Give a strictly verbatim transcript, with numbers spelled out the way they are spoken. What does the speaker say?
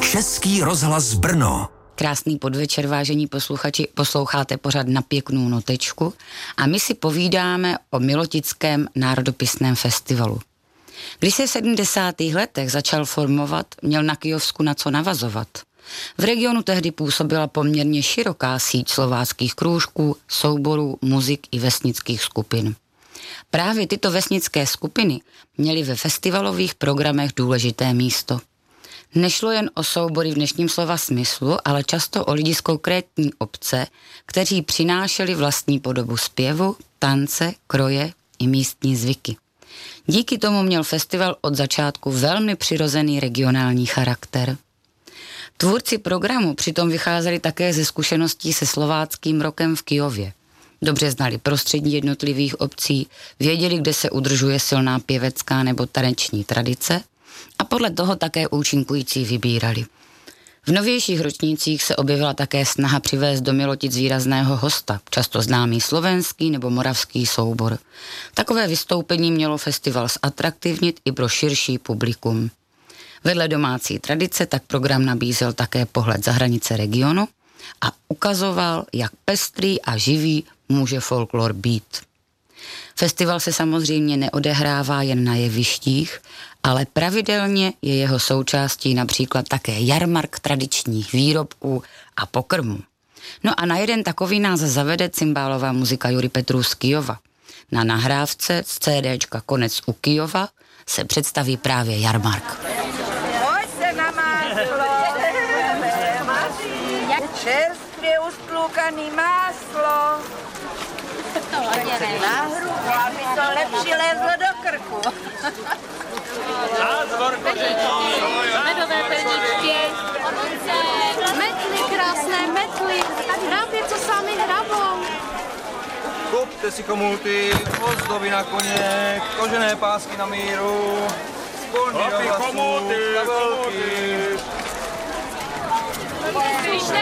Český rozhlas Brno. Krásný podvečer, vážení posluchači, posloucháte pořad Na pěknou notečku a my si povídáme o Milotickém národopisném festivalu. Když se v sedmdesátých letech začal formovat, měl na Kyjovsku na co navazovat. V regionu tehdy působila poměrně široká síť slováckých krůžků, souborů, muzik i vesnických skupin. Právě tyto vesnické skupiny měly ve festivalových programech důležité místo. Nešlo jen o soubory v dnešním slova smyslu, ale často o lidi z konkrétní obce, kteří přinášeli vlastní podobu zpěvu, tance, kroje i místní zvyky. Díky tomu měl festival od začátku velmi přirozený regionální charakter. Tvůrci programu přitom vycházeli také ze zkušeností se slováckým rokem v Kyjově. Dobře znali prostředí jednotlivých obcí, věděli, kde se udržuje silná pěvecká nebo taneční tradice a podle toho také účinkující vybírali. V novějších ročnících se objevila také snaha přivést do Milotic výrazného hosta, často známý slovenský nebo moravský soubor. Takové vystoupení mělo festival zatraktivnit i pro širší publikum. Vedle domácí tradice tak program nabízel také pohled za hranice regionu a ukazoval, jak pestrý a živý může folklor být. Festival se samozřejmě neodehrává jen na jevištích, ale pravidelně je jeho součástí například také jarmark tradičních výrobků a pokrmů. No a na jeden takový nás zavede cymbálová muzika Juri Petrů z Kyjova. Na nahrávce z CDčka Konec u Kyjova se představí právě jarmark. Pojď se na máslo, čerstvě ustkloukaný máslo. Na hrubu, aby to lepší lezlo do krku. Medové perničky, metly, krásné metly, hrábě, co sami hrabou. Kupte si komulty, ozdoby na koně, kožené pásky na míru, spolní do vlasů, kabelky.